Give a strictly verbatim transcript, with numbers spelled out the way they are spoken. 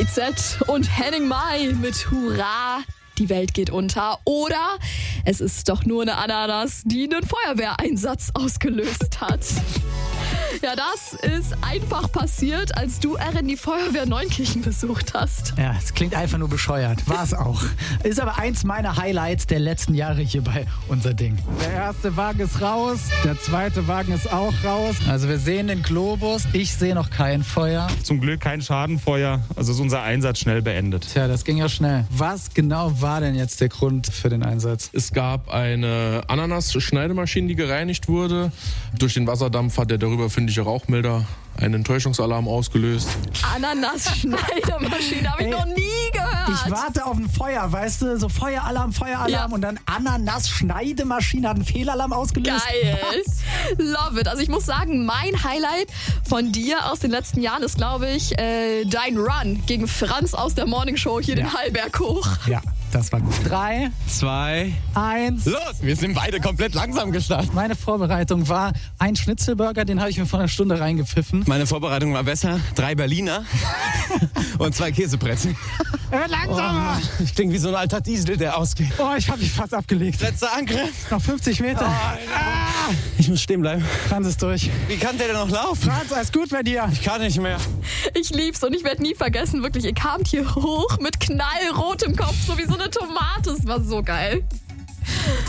K I Z und Henning Mai mit Hurra, die Welt geht unter. Oder es ist doch nur eine Ananas, die einen Feuerwehreinsatz ausgelöst hat. Ja, das ist einfach passiert, als du, Erin, die Feuerwehr Neunkirchen besucht hast. Ja, es klingt einfach nur bescheuert. War es auch. Ist aber eins meiner Highlights der letzten Jahre hier bei Unser Ding. Der erste Wagen ist raus, der zweite Wagen ist auch raus. Also wir sehen den Globus, ich sehe noch kein Feuer. Zum Glück kein Schadenfeuer, also ist unser Einsatz schnell beendet. Tja, das ging ja schnell. Was genau war denn jetzt der Grund für den Einsatz? Es gab eine Ananas-Schneidemaschine, die gereinigt wurde. Durch den Wasserdampf hat der darüber befindliche Rauchmelder einen Enttäuschungsalarm ausgelöst. Ananas-Schneidemaschine habe ich Ey, noch nie gehört. Ich warte auf ein Feuer, weißt du? So Feueralarm, Feueralarm Ja. und dann Ananas-Schneidemaschine hat einen Fehlalarm ausgelöst. Geil. Was? Love it. Also ich muss sagen, mein Highlight von dir aus den letzten Jahren ist, glaube ich, äh, dein Run gegen Franz aus der Morningshow hier Ja. den Hallberg hoch. Ja, das war gut. Drei, Zwei, eins. los! Wir sind beide komplett langsam gestartet. Meine Vorbereitung war ein Schnitzelburger, den habe ich mir vor einer Stunde reingepfiffen. Meine Vorbereitung war besser. Drei Berliner und zwei Käsebrezel. Er wird langsamer. Oh, ich klinge wie so ein alter Diesel, der ausgeht. Oh, ich habe mich fast abgelegt. Letzter Angriff. Noch fünfzig Meter. Ah, ich muss stehen bleiben. Franz ist durch. Wie kann der denn noch laufen? Franz, alles gut bei dir? Ich kann nicht mehr. Ich lieb's und ich werde nie vergessen, wirklich, ihr kamt hier hoch mit knallrotem Kopf, so wie so eine Tomate. Es war so geil.